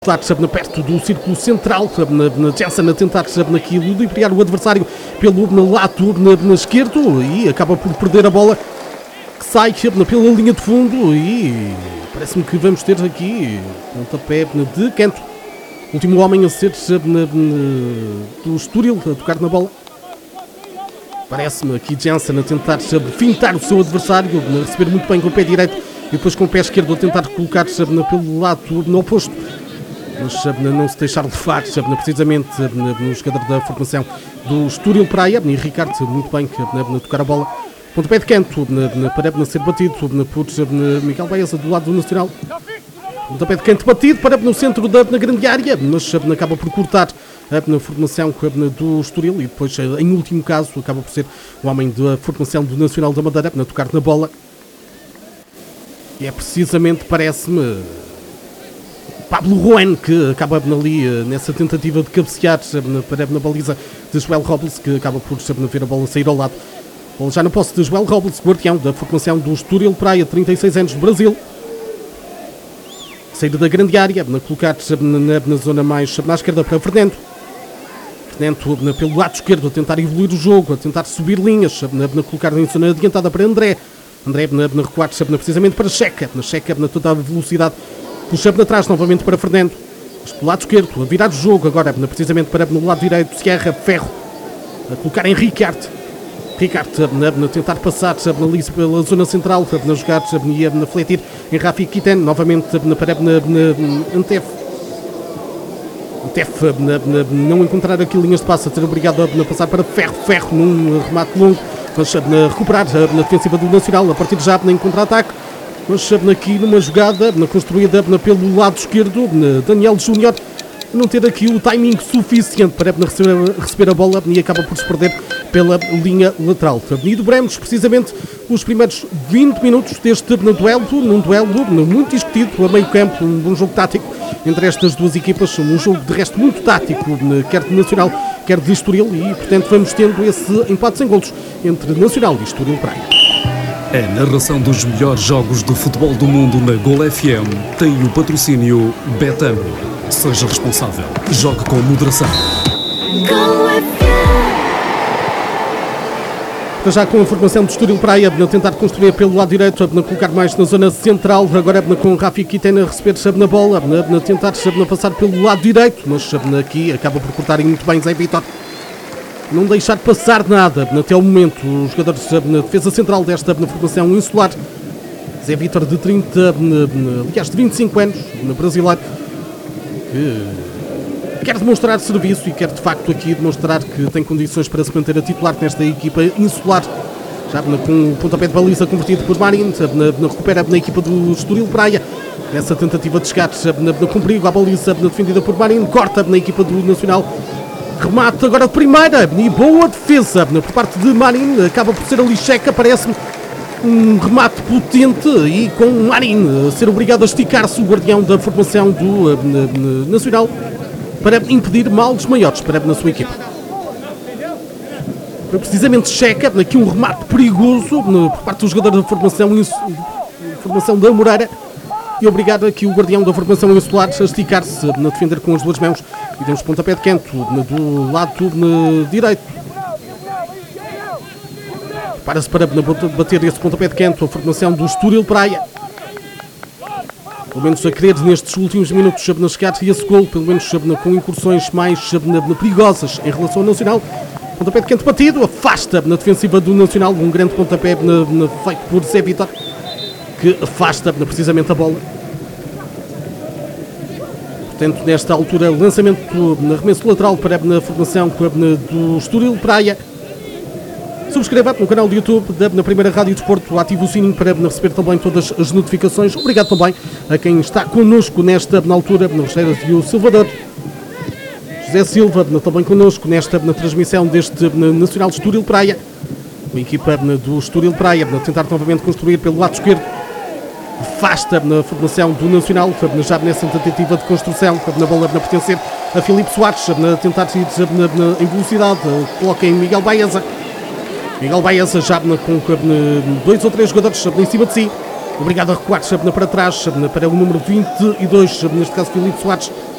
Sabe, perto do círculo central, na Jensen a tentar naquilo, ludibriar o adversário pelo lado na esquerdo e acaba por perder a bola que sai pela linha de fundo e parece-me que vamos ter aqui pontapé de canto. Último homem a ser do Estoril a tocar na bola. Parece-me aqui Jensen a tentar fintar o seu adversário, a receber muito bem com o pé direito e depois com o pé esquerdo a tentar colocar pelo lado oposto. Mas não se deixar levar, precisamente no jogador da formação do Estoril Praia, e Ricardo muito bem a tocar a bola. Pontapé de canto para ser batido por Miguel Baeza do lado do Nacional. Pontapé de canto batido para no centro na grande área, mas acaba por cortar na formação do Estoril e depois, em último caso, acaba por ser o homem da formação do Nacional da Madeira a tocar na bola. E é precisamente, parece-me, Pablo Ruén, que acaba ali nessa tentativa de cabecear na baliza de Joel Robles, que acaba por ver a bola sair ao lado. Bola já na posse de Joel Robles, guardião da formação do Estoril Praia, 36 anos, Brasil. Saída da grande área, colocar na zona mais na esquerda para Fernando. Fernando pelo lado esquerdo a tentar evoluir o jogo, a tentar subir linhas, colocar em zona adiantada para André. André recuar precisamente para Checa, na toda a velocidade. Puxa-me atrás novamente para Fernando. Mas pelo lado esquerdo, a virar o jogo agora, precisamente para no lado direito, Sierra Ferro. A colocar em Ricardo. Ricardo a tentar passar ali pela zona central, a jogar e a fletir em Rafi Kiten, novamente para Antef. Antef não encontrar aqui linhas de passe, a ser obrigado a passar para Ferro. Ferro num remate longo, mas recuperar na defensiva do Nacional, a partir de já em contra-ataque. Mas aqui numa jogada construída pelo lado esquerdo, Daniel Júnior, não ter aqui o timing suficiente para receber a bola e acaba por se perder pela linha lateral. E dobramos precisamente os primeiros 20 minutos deste duelo, num duelo muito discutido a meio campo, um bom jogo tático entre estas duas equipas, um jogo de resto muito tático, quer de Nacional, quer de Estoril, e portanto vamos tendo esse empate sem golos entre Nacional e Estoril Praia. A narração dos melhores jogos de futebol do mundo na Gol FM tem o patrocínio Betano. Seja responsável. Jogue com moderação. Para já com a formação do Estoril Praia, a tentar construir pelo lado direito, a colocar mais na zona central, agora com Rafi Kiten a receber na bola, a tentar passar pelo lado direito, mas aqui acaba por cortarem muito bem Zé Vitor. Não deixar passar nada até o momento. Os jogadores na defesa central desta formação insular. Zé Vitor de 25 anos, brasileiro, que quer demonstrar serviço e quer de facto aqui demonstrar que tem condições para se manter a titular nesta equipa insular. Já com o pontapé de baliza convertido por Marinho, recupera na equipa do Estoril Praia. Nessa tentativa de chegar com perigo à baliza defendida por Marinho, corta na equipa do Nacional. Remate agora de primeira e boa defesa por parte de Marin, acaba por ser ali Checa, parece-me um remate potente e com Marin a ser obrigado a esticar-se, o guardião da formação do Nacional, para impedir males maiores para na sua equipa. Precisamente Checa, aqui um remate perigoso por parte do jogador da formação da Moreira, e obrigado aqui o guardião da formação insular a esticar-se, a defender com as duas mãos, e temos pontapé de canto do lado direito. Para-se para bater esse pontapé de canto a formação do Estoril Praia. Pelo menos a querer nestes últimos minutos a chegar a esse gol, pelo menos com incursões mais perigosas em relação ao Nacional. Pontapé de canto batido, afasta na defensiva do Nacional, um grande pontapé feito por Zé Vitor, que afasta precisamente a bola. Portanto, nesta altura, lançamento na arremesso lateral para na formação do Estoril Praia. Subscreva no canal do YouTube na Primeira Rádio de Desporto, ative o sininho para receber também todas as notificações. Obrigado também a quem está connosco nesta altura, na Rocheira e o Salvador. José Silva também connosco nesta transmissão deste Nacional de Estoril Praia. A equipa do Estoril Praia a tentar novamente construir pelo lado esquerdo. Afasta na formação do Nacional, já nessa tentativa de construção, na bola a pertencer a Filipe Soares, a tentar ir em velocidade, coloca em Miguel Baeza. Miguel Baeza já com 2 ou 3 jogadores em cima de si. obrigado a recuar para trás, para o número 22, neste caso Filipe Soares,